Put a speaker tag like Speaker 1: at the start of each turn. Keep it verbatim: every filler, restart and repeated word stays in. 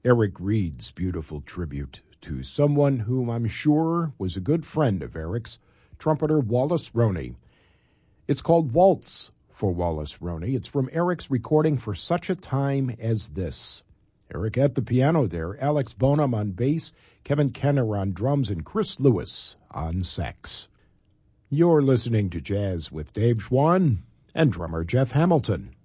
Speaker 1: Eric Reed's beautiful tribute to someone whom I'm sure was a good friend of Eric's, trumpeter Wallace Roney. It's called Waltz for Wallace Roney. It's from Eric's recording For Such a Time as This. Eric at the piano there, Alex Bonham on bass, Kevin Kenner on drums, and Chris Lewis on sax. You're listening to Jazz with Dave Schwann and drummer Jeff Hamilton.